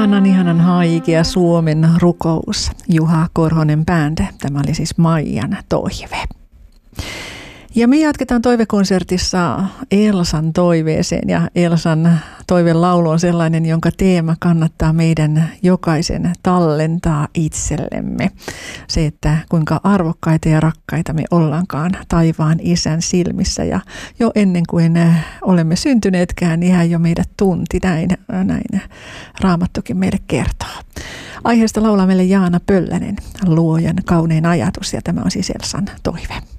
Ihanan haikea Suomen rukous. Juha Korhonen Band. Tämä oli siis Maijan toive. Ja me jatketaan toivekonsertissa Elsan toiveeseen, ja Elsan toivelaulu on sellainen, jonka teema kannattaa meidän jokaisen tallentaa itsellemme. Se, että kuinka arvokkaita ja rakkaita me ollaankaan taivaan Isän silmissä, ja jo ennen kuin olemme syntyneetkään, niin hän jo meidät tunti, näin Raamattukin meille kertoo. Aiheesta laulaa meille Jaana Pöllänen, Luojan kaunein ajatus, ja tämä on siis Elsan toive.